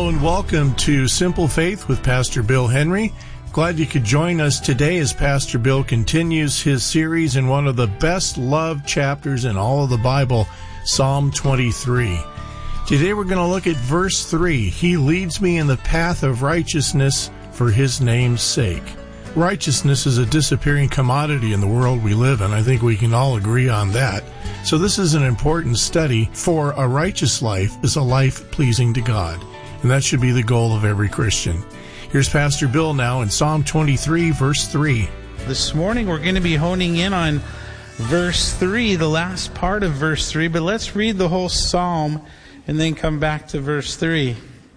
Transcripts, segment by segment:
Hello and welcome to Simple Faith with Pastor Bill Henry. Glad you could join us today as Pastor Bill continues his series in one of the best loved chapters in all of the Bible, Psalm 23. Today we're going to look at verse 3. He leads me in the path of righteousness for his name's sake. Righteousness is a disappearing commodity in the world we live in. I think we can all agree on that. So this is an important study, for a righteous life is a life pleasing to God. And that should be the goal of every Christian. Here's Pastor Bill now in Psalm 23, verse 3. This morning we're going to be honing in on verse 3, the last part of verse 3. But let's read the whole psalm and then come back to verse 3.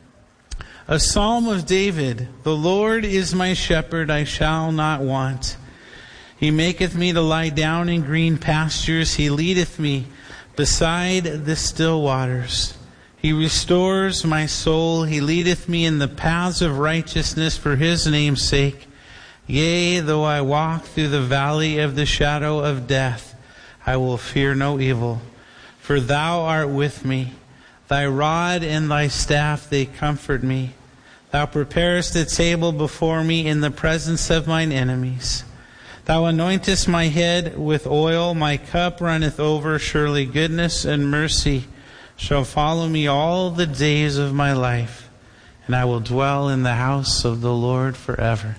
A psalm of David. The Lord is my shepherd, I shall not want. He maketh me to lie down in green pastures. He leadeth me beside the still waters. He restores my soul. He leadeth me in the paths of righteousness for his name's sake. Yea, though I walk through the valley of the shadow of death, I will fear no evil. For thou art with me. Thy rod and thy staff, they comfort me. Thou preparest a table before me in the presence of mine enemies. Thou anointest my head with oil. My cup runneth over. Surely goodness and mercy shall follow me all the days of my life, and I will dwell in the house of the Lord forever.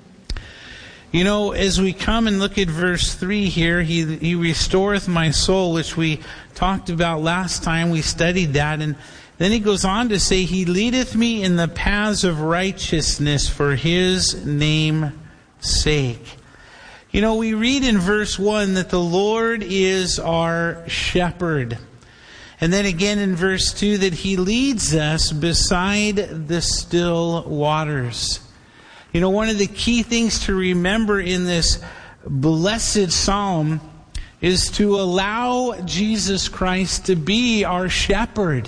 You know, as we come and look at verse 3 here, He restoreth my soul, which we talked about last time. We studied that, and then He goes on to say, He leadeth me in the paths of righteousness for His name's sake. You know, we read in verse 1 that the Lord is our shepherd. And then again in verse 2 that He leads us beside the still waters. You know, one of the key things to remember in this blessed psalm is to allow Jesus Christ to be our shepherd,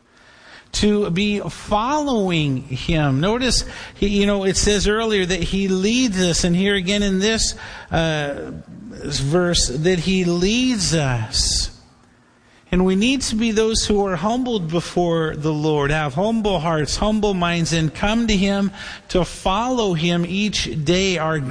to be following Him. Notice, it says earlier that He leads us, and here again in this verse that He leads us. And we need to be those who are humbled before the Lord, have humble hearts, humble minds, and come to Him to follow Him each day, our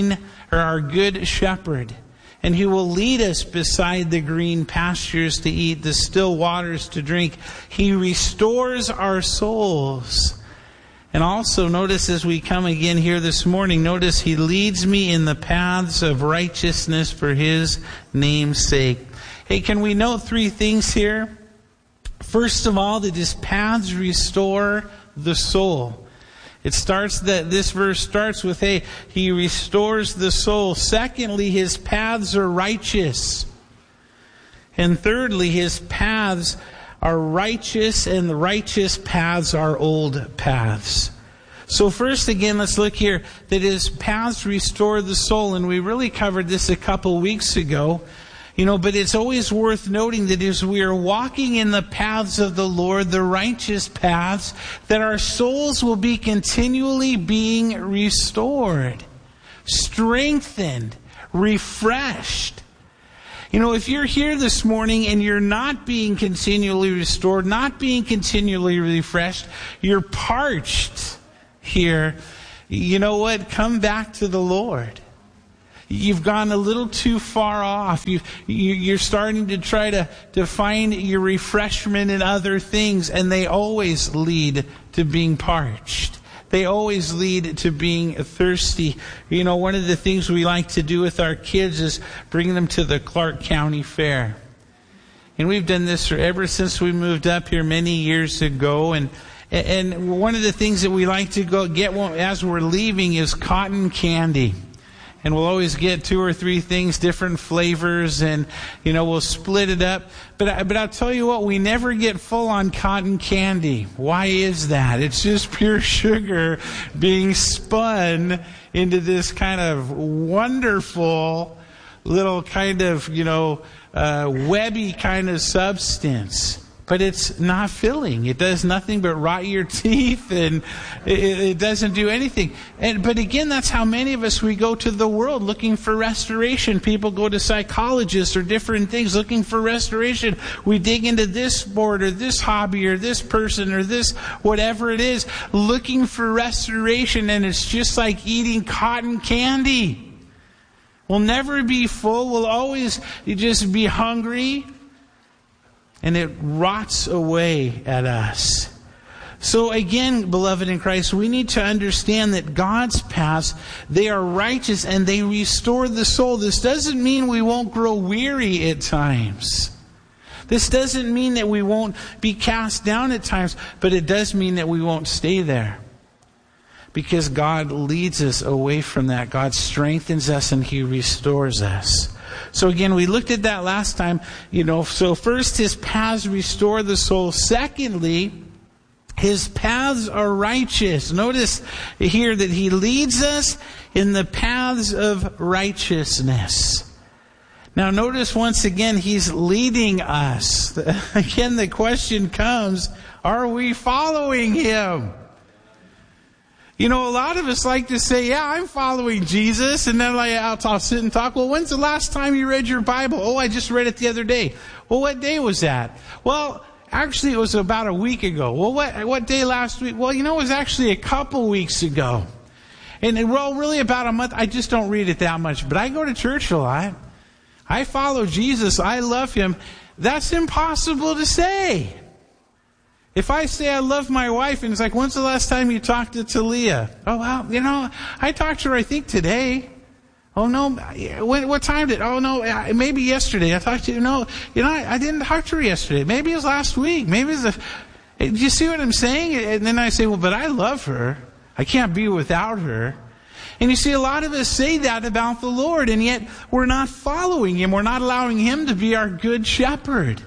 good shepherd. And He will lead us beside the green pastures to eat, the still waters to drink. He restores our souls. And also notice as we come again here this morning, notice He leads me in the paths of righteousness for His name's sake. Hey, can we note three things here? First of all, that His paths restore the soul. This verse starts with, hey, He restores the soul. Secondly, His paths are righteous. And thirdly, His paths are righteous, and the righteous paths are old paths. So first again, let's look here, that His paths restore the soul. And we really covered this a couple weeks ago. But it's always worth noting that as we are walking in the paths of the Lord, the righteous paths, that our souls will be continually being restored, strengthened, refreshed. If you're here this morning and you're not being continually restored, not being continually refreshed, you're parched here, you know what? Come back to the Lord. You've gone a little too far off. You're starting to try to find your refreshment in other things, and they always lead to being parched. They always lead to being thirsty. One of the things we like to do with our kids is bring them to the Clark County Fair. And we've done this ever since we moved up here many years ago. And one of the things that we like to go get as we're leaving is cotton candy. And we'll always get 2 or 3 things, different flavors, and, we'll split it up. But I'll tell you what, we never get full on cotton candy. Why is that? It's just pure sugar being spun into this kind of wonderful little kind of, webby kind of substance. but it's not filling. It does nothing but rot your teeth, and it doesn't do anything. But again, that's how many of us, we go to the world looking for restoration. People go to psychologists or different things looking for restoration. We dig into this sport or this hobby or this person or this whatever it is, looking for restoration, and it's just like eating cotton candy. We'll never be full. We'll always just be hungry. And it rots away at us. So again, beloved in Christ, we need to understand that God's paths, they are righteous and they restore the soul. This doesn't mean we won't grow weary at times. This doesn't mean that we won't be cast down at times, but it does mean that we won't stay there. Because God leads us away from that. God strengthens us and He restores us. So again, we looked at that last time. So first, His paths restore the soul. Secondly, His paths are righteous. Notice here that He leads us in the paths of righteousness. Now notice once again, He's leading us. Again, the question comes, are we following Him? A lot of us like to say, yeah, I'm following Jesus. And then I'll sit and talk. Well, when's the last time you read your Bible? Oh, I just read it the other day. Well, what day was that? Well, actually, it was about a week ago. Well, what day last week? Well, it was actually a couple weeks ago. And really about a month. I just don't read it that much. But I go to church a lot. I follow Jesus. I love Him. That's impossible to say. If I say I love my wife, and it's like, when's the last time you talked to Talia? Oh, well, I talked to her, I think, today. Oh, no, what time did, oh, no, maybe yesterday. I talked to you, I didn't talk to her yesterday. Maybe it was last week. Maybe it was do you see what I'm saying? And then I say, well, but I love her. I can't be without her. And you see, a lot of us say that about the Lord, and yet we're not following Him. We're not allowing Him to be our good shepherd.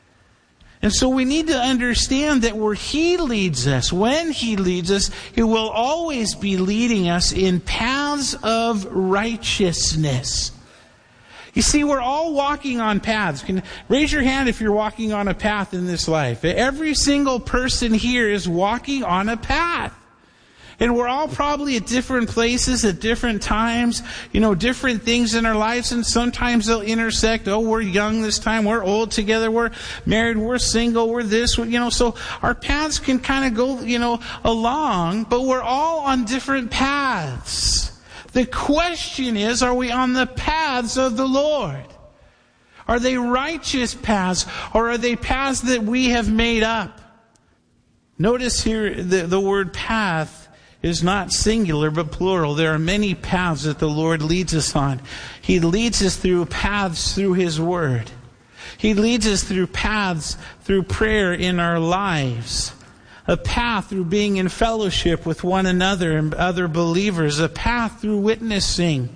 And so we need to understand that where He leads us, when He leads us, He will always be leading us in paths of righteousness. You see, we're all walking on paths. Raise your hand if you're walking on a path in this life. Every single person here is walking on a path. And we're all probably at different places at different times, different things in our lives, and sometimes they'll intersect. Oh, we're young this time, we're old together, we're married, we're single, we're this, so our paths can kind of go, along, but we're all on different paths. The question is, are we on the paths of the Lord? Are they righteous paths, or are they paths that we have made up? Notice here the word path is not singular but plural. There are many paths that the Lord leads us on. He leads us through paths through His Word. He leads us through paths through prayer in our lives. A path through being in fellowship with one another and other believers. A path through witnessing.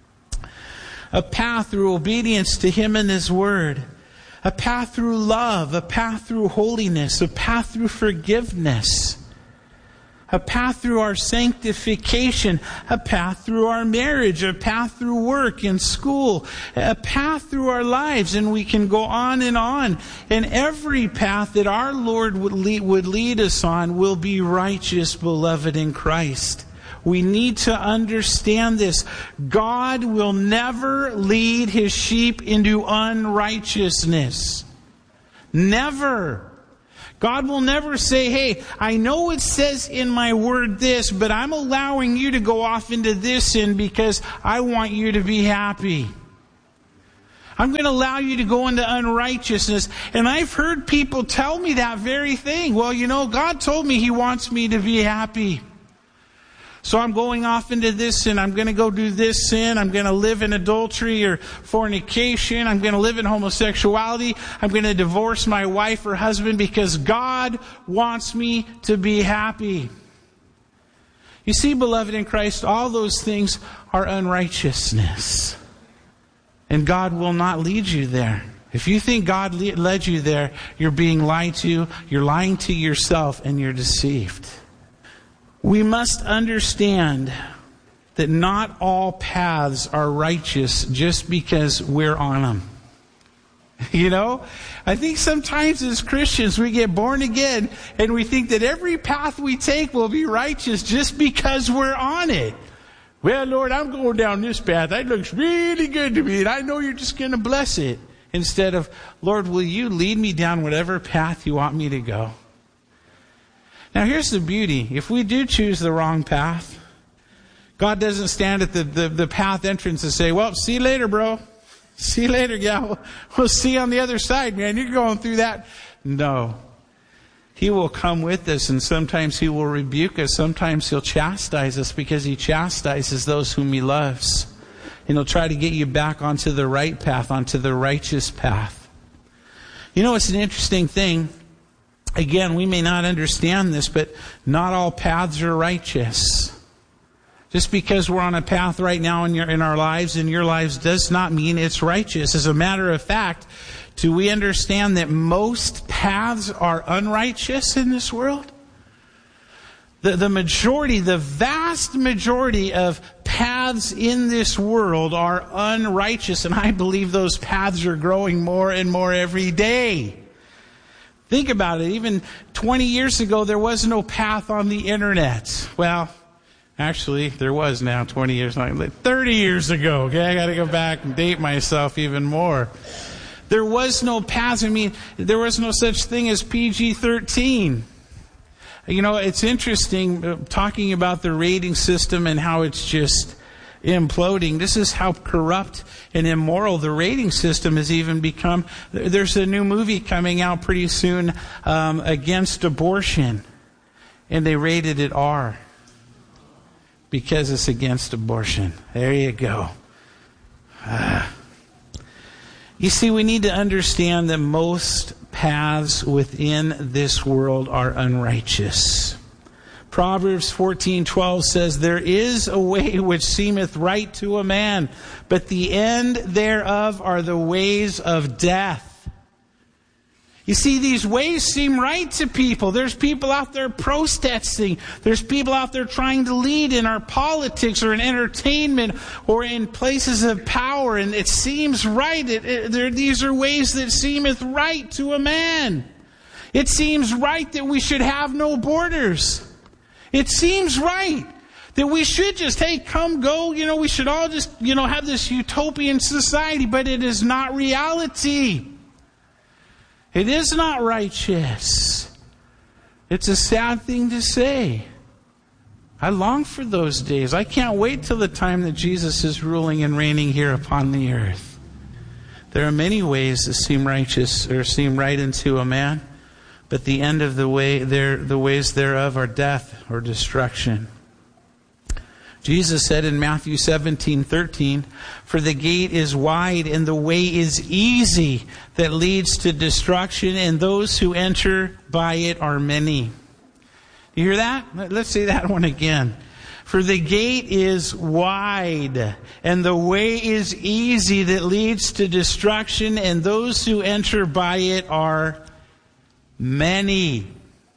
A path through obedience to Him and His Word. A path through love. A path through holiness. A path through forgiveness. A path through our sanctification, a path through our marriage, a path through work and school, a path through our lives, and we can go on. And every path that our Lord would lead us on will be righteous, beloved in Christ. We need to understand this. God will never lead His sheep into unrighteousness. Never. God will never say, hey, I know it says in my word this, but I'm allowing you to go off into this sin because I want you to be happy. I'm going to allow you to go into unrighteousness. And I've heard people tell me that very thing. Well, God told me He wants me to be happy. So I'm going off into this sin. I'm going to go do this sin. I'm going to live in adultery or fornication. I'm going to live in homosexuality. I'm going to divorce my wife or husband because God wants me to be happy. You see, beloved in Christ, all those things are unrighteousness. And God will not lead you there. If you think God led you there, you're being lied to, you're lying to yourself, and you're deceived. We must understand that not all paths are righteous just because we're on them. You know, I think sometimes as Christians we get born again and we think that every path we take will be righteous just because we're on it. Well, Lord, I'm going down this path. That looks really good to me, and I know you're just going to bless it. Instead of, Lord, will you lead me down whatever path you want me to go? Now, here's the beauty. If we do choose the wrong path, God doesn't stand at the path entrance and say, well, see you later, bro. See you later, gal. We'll see you on the other side, man. You're going through that. No. He will come with us, and sometimes He will rebuke us. Sometimes He'll chastise us because He chastises those whom He loves. And He'll try to get you back onto the right path, onto the righteous path. You know, it's an interesting thing. Again, we may not understand this, but not all paths are righteous. Just because we're on a path right now in our lives, in your lives, does not mean it's righteous. As a matter of fact, do we understand that most paths are unrighteous in this world? The majority, the vast majority of paths in this world are unrighteous, and I believe those paths are growing more and more every day. Think about it. Even 20 years ago, there was no path on the internet. Well, actually, there was now 20 years, 30 years ago. Okay, I got to go back and date myself even more. There was no paths. I mean, there was no such thing as PG-13. You know, it's interesting talking about the rating system and how it's just imploding. This is how corrupt and immoral the rating system has even become. There's a new movie coming out pretty soon against abortion, and they rated it R because it's against abortion. There you go. You see, we need to understand that most paths within this world are unrighteous. Proverbs 14:12 says, there is a way which seemeth right to a man, but the end thereof are the ways of death. You see, these ways seem right to people. There's people out there protesting. There's people out there trying to lead in our politics or in entertainment or in places of power, and it seems right. These are ways that seemeth right to a man. It seems right that we should have no borders. It seems right that we should just, hey, come, go, we should all just, have this utopian society, but it is not reality. It is not righteous. It's a sad thing to say. I long for those days. I can't wait till the time that Jesus is ruling and reigning here upon the earth. There are many ways that seem righteous or seem right unto a man, but the end of the ways thereof are death or destruction. Jesus said in Matthew 17:13, for the gate is wide and the way is easy that leads to destruction, and those who enter by it are many. You hear that? Let's say that one again. For the gate is wide and the way is easy that leads to destruction, and those who enter by it are many.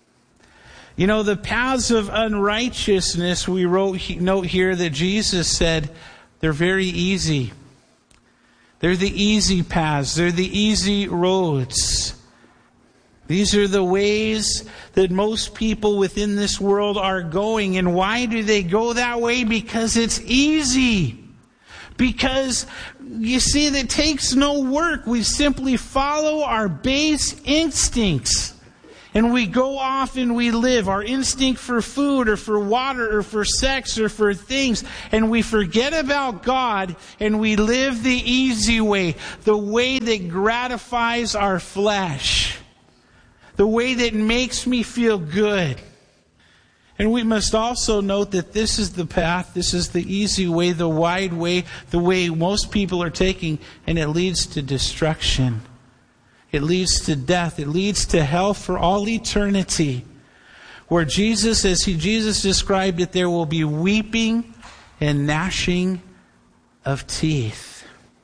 The paths of unrighteousness, we note here that Jesus said, they're very easy. They're the easy paths. They're the easy roads. These are the ways that most people within this world are going. And why do they go that way? Because it's easy. Because, you see, that takes no work. We simply follow our base instincts. And we go off and we live. Our instinct for food or for water or for sex or for things. And we forget about God and we live the easy way. The way that gratifies our flesh. The way that makes me feel good. And we must also note that this is the path, this is the easy way, the wide way, the way most people are taking, and it leads to destruction. It leads to death. It leads to hell for all eternity. Where Jesus, Jesus described it, there will be weeping and gnashing of teeth.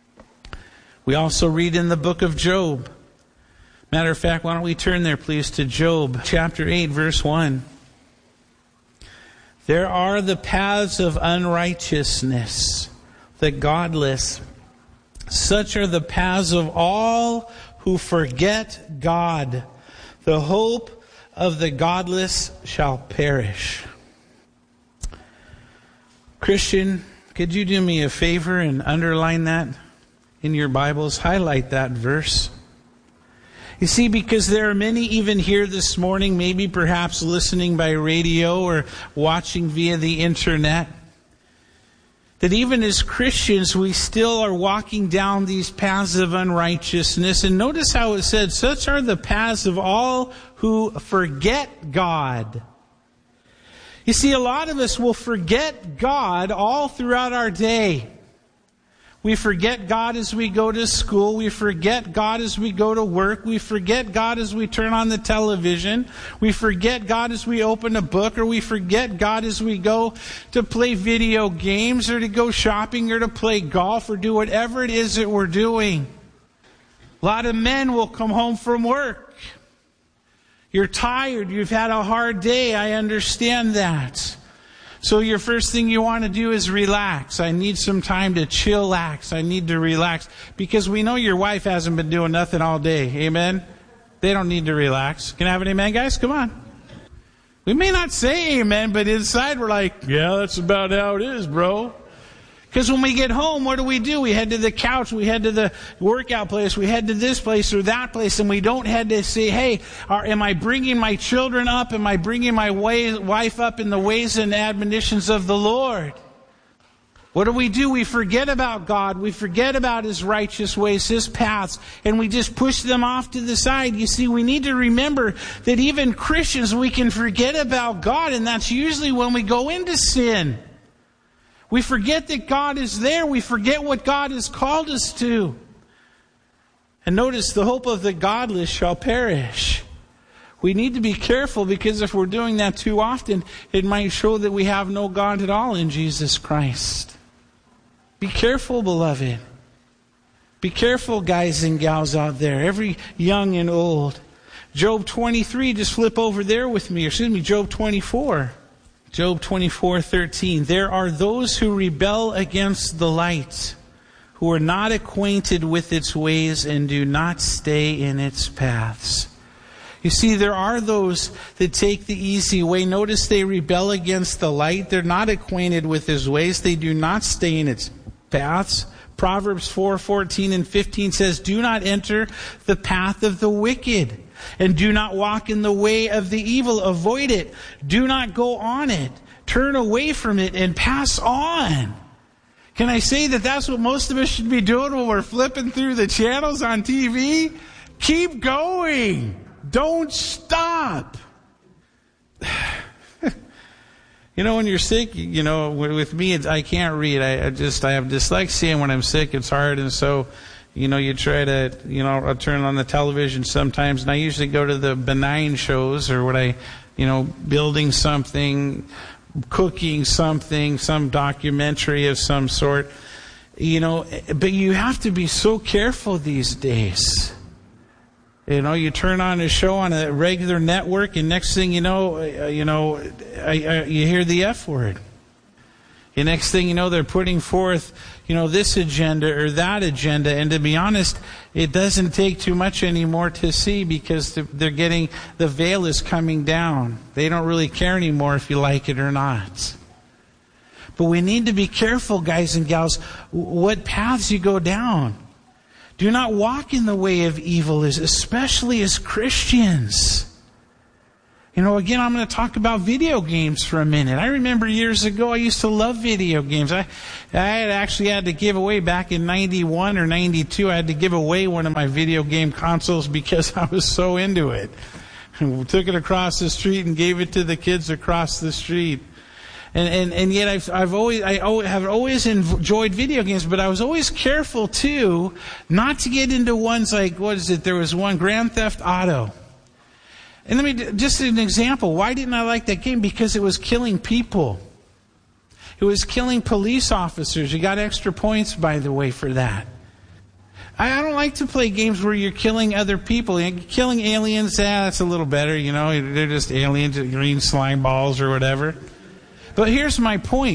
We also read in the book of Job. Matter of fact, why don't we turn there, please, to Job chapter 8, verse 1. There are the paths of unrighteousness, the godless. Such are the paths of all who forget God. The hope of the godless shall perish. Christian, could you do me a favor and underline that in your Bibles? Highlight that verse. You see, because there are many even here this morning, maybe perhaps listening by radio or watching via the internet, that even as Christians, we still are walking down these paths of unrighteousness. And notice how it said, such are the paths of all who forget God. You see, a lot of us will forget God all throughout our day. We forget God as we go to school. We forget God as we go to work. We forget God as we turn on the television. We forget God as we open a book, or we forget God as we go to play video games, or to go shopping, or to play golf, or do whatever it is that we're doing. A lot of men will come home from work. You're tired. You've had a hard day. I understand that. So your first thing you want to do is relax. I need some time to chillax. I need to relax. Because we know your wife hasn't been doing nothing all day. Amen? They don't need to relax. Can I have an amen, guys? Come on. We may not say amen, but inside we're like, yeah, that's about how it is, bro. Because when we get home, what do? We head to the couch, we head to the workout place, we head to this place or that place, and we don't head to say, hey, am I bringing my children up? Am I bringing my wife up in the ways and admonitions of the Lord? What do? We forget about God. We forget about His righteous ways, His paths, and we just push them off to the side. You see, we need to remember that even Christians, we can forget about God, and that's usually when we go into sin. We forget that God is there. We forget what God has called us to. And notice, the hope of the godless shall perish. We need to be careful, because if we're doing that too often, it might show that we have no God at all in Jesus Christ. Be careful, beloved. Be careful, guys and gals out there, every young and old. Job 23, just flip over there with me. Job 24. Job 24:13. There are those who rebel against the light, who are not acquainted with its ways and do not stay in its paths. You see, there are those that take the easy way. Notice they rebel against the light. They're not acquainted with His ways. They do not stay in its paths. Proverbs 4:14 and 15 says, do not enter the path of the wicked, and do not walk in the way of the evil. Avoid it. Do not go on it. Turn away from it and pass on. Can I say that that's what most of us should be doing when we're flipping through the channels on TV? Keep going. Don't stop. You know, when you're sick, you know, with me, I can't read. I have dyslexia, and when I'm sick, it's hard. And so, you know, you try to, you know, I'll turn on the television sometimes, and I usually go to the benign shows, or what building something, cooking something, some documentary of some sort, you know. But you have to be so careful these days. You know, you turn on a show on a regular network, and next thing you know, you hear the F word. The next thing you know, they're putting forth, you know, this agenda or that agenda. And to be honest, it doesn't take too much anymore to see, because they're getting, the veil is coming down. They don't really care anymore if you like it or not. But we need to be careful, guys and gals, what paths you go down. Do not walk in the way of evil, especially as Christians. You know, again, I'm going to talk about video games for a minute. I remember years ago, I used to love video games. I had actually had to give away, back in 91 or 92, I had to give away one of my video game consoles because I was so into it. We took it across the street and gave it to the kids across the street. And yet I have always enjoyed video games, but I was always careful too not to get into ones like, there was one, Grand Theft Auto. And just an example, why didn't I like that game? Because it was killing people. It was killing police officers. You got extra points, by the way, for that. I don't like to play games where you're killing other people. Killing aliens, that's a little better, you know. They're just aliens, green slime balls or whatever. But here's my point.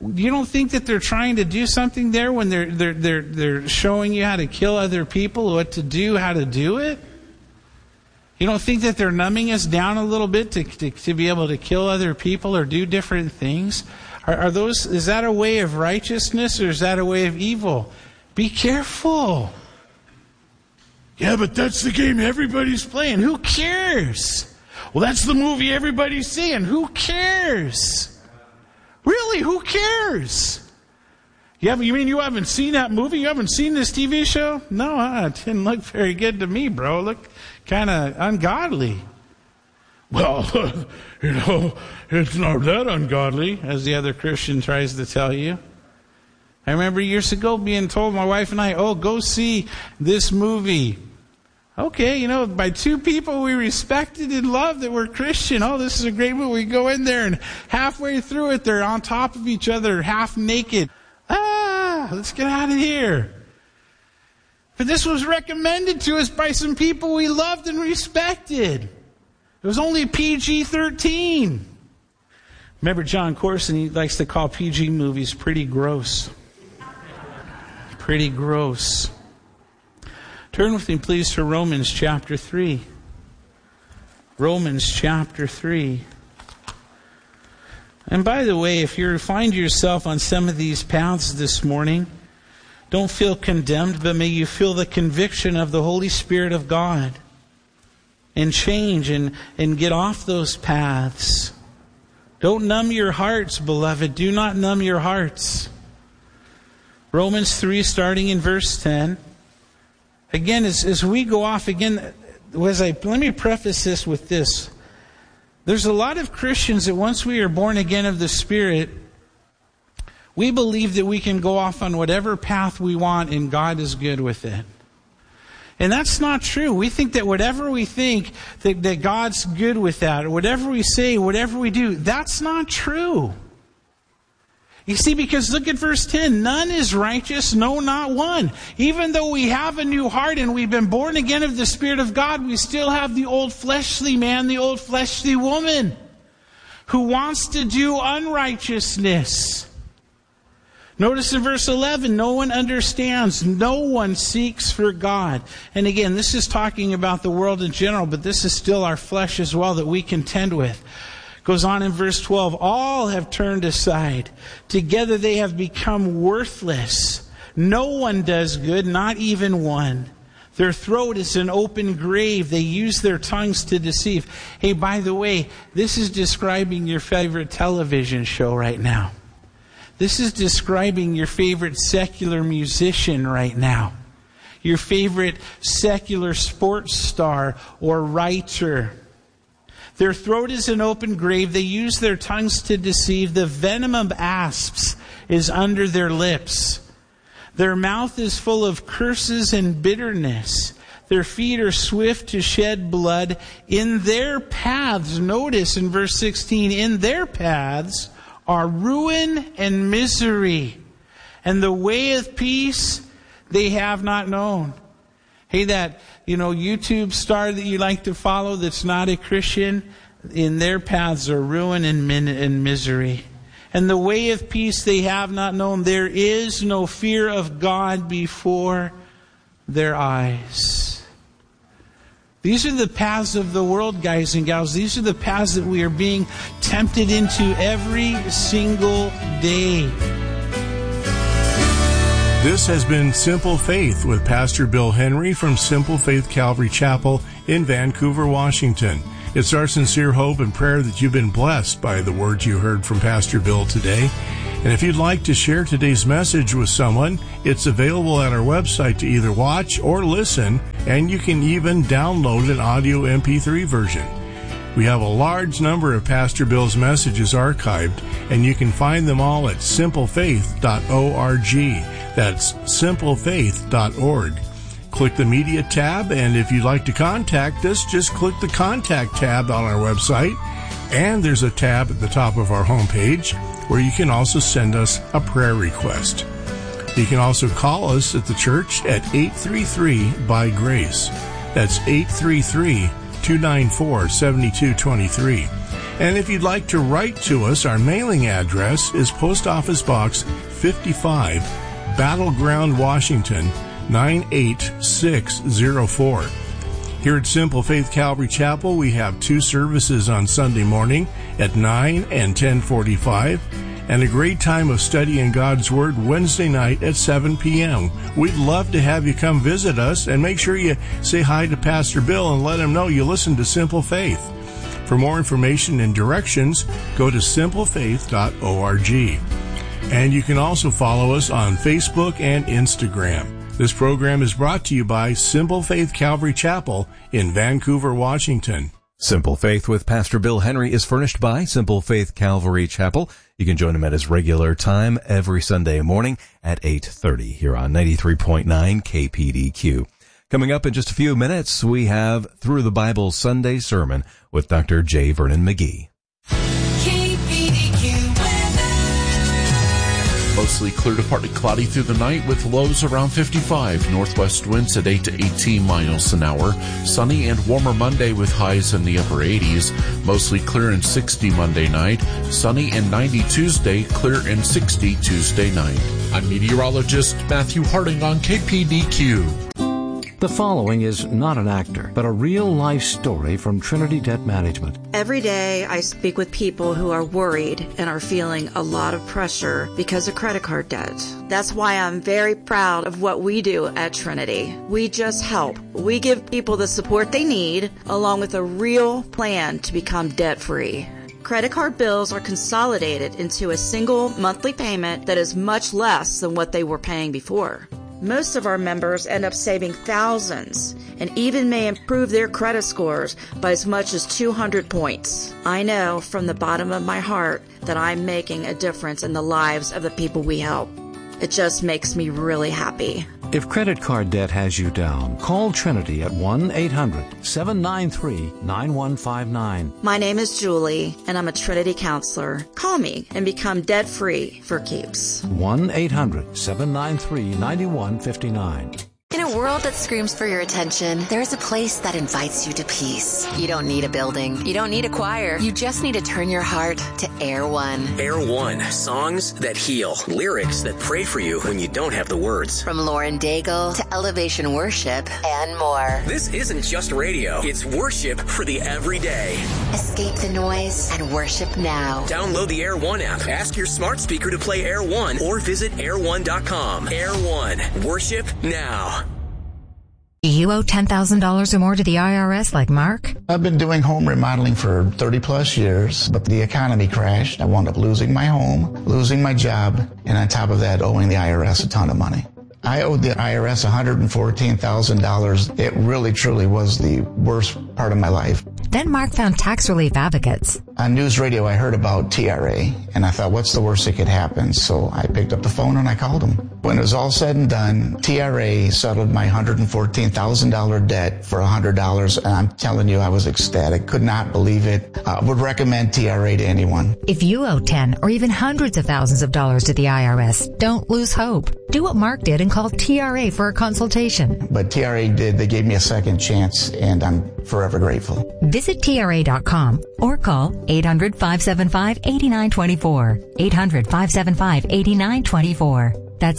You don't think that they're trying to do something there when they're showing you how to kill other people, what to do, how to do it? You don't think that they're numbing us down a little bit to be able to kill other people or do different things? Is that a way of righteousness or is that a way of evil? Be careful. Yeah, but that's the game everybody's playing. Who cares? Well, that's the movie everybody's seeing. Who cares? Really, who cares? You mean you haven't seen that movie? You haven't seen this TV show? No, it didn't look very good to me, bro. It looked kind of ungodly. Well, it's not that ungodly, as the other Christian tries to tell you. I remember years ago being told, my wife and I, go see this movie. Okay, by two people we respected and loved that were Christian. Oh, this is a great movie. We go in there and halfway through it, they're on top of each other, half naked. Let's get out of here. But this was recommended to us by some people we loved and respected. It was only PG-13. Remember John Corson, he likes to call PG movies pretty gross. Pretty gross. Turn with me, please, to Romans chapter 3. Romans chapter 3. And by the way, if you find yourself on some of these paths this morning, don't feel condemned, but may you feel the conviction of the Holy Spirit of God and change and get off those paths. Don't numb your hearts, beloved. Do not numb your hearts. Romans 3, starting in verse 10. Again, as we go off again, let me preface this with this. There's a lot of Christians that once we are born again of the Spirit, we believe that we can go off on whatever path we want and God is good with it. And that's not true. We think that whatever we think, that God's good with that, or whatever we say, whatever we do, that's not true. You see, because look at verse 10. None is righteous, no, not one. Even though we have a new heart and we've been born again of the Spirit of God, we still have the old fleshly man, the old fleshly woman, who wants to do unrighteousness. Notice in verse 11, no one understands, no one seeks for God. And again, this is talking about the world in general, but this is still our flesh as well that we contend with. Goes on in verse 12, all have turned aside. Together they have become worthless. No one does good, not even one. Their throat is an open grave. They use their tongues to deceive. Hey, by the way, this is describing your favorite television show right now. This is describing your favorite secular musician right now. Your favorite secular sports star or writer. Their throat is an open grave. They use their tongues to deceive. The venom of asps is under their lips. Their mouth is full of curses and bitterness. Their feet are swift to shed blood. In their paths, notice in verse 16, in their paths are ruin and misery. And the way of peace they have not known. Hey, that, YouTube star that you like to follow that's not a Christian, in their paths are ruin and misery. And the way of peace they have not known. There is no fear of God before their eyes. These are the paths of the world, guys and gals. These are the paths that we are being tempted into every single day. This has been Simple Faith with Pastor Bill Henry from Simple Faith Calvary Chapel in Vancouver, Washington. It's our sincere hope and prayer that you've been blessed by the words you heard from Pastor Bill today. And if you'd like to share today's message with someone, it's available at our website to either watch or listen, and you can even download an audio MP3 version. We have a large number of Pastor Bill's messages archived, and you can find them all at simplefaith.org. That's simplefaith.org. Click the Media tab, and if you'd like to contact us, just click the Contact tab on our website. And there's a tab at the top of our homepage where you can also send us a prayer request. You can also call us at the church at 833-BY-GRACE. That's 833 294-7223. And if you'd like to write to us, our mailing address is Post Office Box 55, Battleground, Washington, 98604. Here at Simple Faith Calvary Chapel, we have 2 services on Sunday morning at 9 and 10:45, and a great time of studying God's Word Wednesday night at 7 p.m. We'd love to have you come visit us, and make sure you say hi to Pastor Bill and let him know you listen to Simple Faith. For more information and directions, go to simplefaith.org. And you can also follow us on Facebook and Instagram. This program is brought to you by Simple Faith Calvary Chapel in Vancouver, Washington. Simple Faith with Pastor Bill Henry is furnished by Simple Faith Calvary Chapel. You can join him at his regular time every Sunday morning at 8:30 here on 93.9 KPDQ. Coming up in just a few minutes, we have Through the Bible Sunday Sermon with Dr. J. Vernon McGee. Mostly clear to partly cloudy through the night with lows around 55. Northwest winds at 8 to 18 miles an hour. Sunny and warmer Monday with highs in the upper 80s. Mostly clear and 60 Monday night. Sunny and 90 Tuesday. Clear and 60 Tuesday night. I'm meteorologist Matthew Harding on KPDQ. The following is not an actor, but a real-life story from Trinity Debt Management. Every day I speak with people who are worried and are feeling a lot of pressure because of credit card debt. That's why I'm very proud of what we do at Trinity. We just help. We give people the support they need, along with a real plan to become debt-free. Credit card bills are consolidated into a single monthly payment that is much less than what they were paying before. Most of our members end up saving thousands and even may improve their credit scores by as much as 200 points. I know from the bottom of my heart that I'm making a difference in the lives of the people we help. It just makes me really happy. If credit card debt has you down, call Trinity at 1-800-793-9159. My name is Julie, and I'm a Trinity counselor. Call me and become debt-free for keeps. 1-800-793-9159. In a world that screams for your attention, there's a place that invites you to peace. You don't need a building. You don't need a choir. You just need to turn your heart to Air One. Air One, songs that heal, lyrics that pray for you when you don't have the words. From Lauren Daigle to Elevation Worship and more. This isn't just radio. It's worship for the everyday. Escape the noise and worship now. Download the Air One app. Ask your smart speaker to play Air One or visit air1.com. Air One, worship now. Do you owe $10,000 or more to the IRS like Mark? I've been doing home remodeling for 30 plus years, but the economy crashed. I wound up losing my home, losing my job, and on top of that, owing the IRS a ton of money. I owed the IRS $114,000. It really, truly was the worst part of my life. Then Mark found Tax Relief Advocates. On news radio, I heard about TRA, and I thought, what's the worst that could happen? So I picked up the phone and I called them. When it was all said and done, TRA settled my $114,000 debt for $100, and I'm telling you, I was ecstatic. Could not believe it. Would recommend TRA to anyone. If you owe 10 or even hundreds of thousands of dollars to the IRS, don't lose hope. Do what Mark did and call TRA for a consultation. But TRA did. They gave me a second chance, and I'm forever grateful. Visit TRA.com or call 800-575-8924. 800-575-8924. That's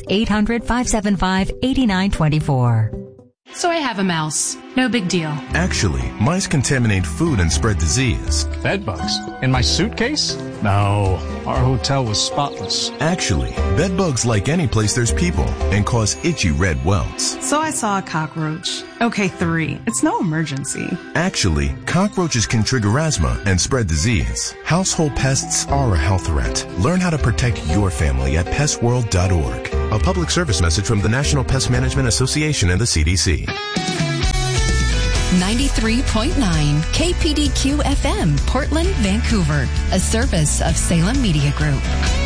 800-575-8924. So I have a mouse. No big deal. Actually, mice contaminate food and spread disease. Bed bugs? In my suitcase? No, our hotel was spotless. Actually, bed bugs like any place there's people and cause itchy red welts. So I saw a cockroach. Okay, 3. It's no emergency. Actually, cockroaches can trigger asthma and spread disease. Household pests are a health threat. Learn how to protect your family at pestworld.org. A public service message from the National Pest Management Association and the CDC. 93.9 KPDQ FM, Portland, Vancouver, a service of Salem Media Group.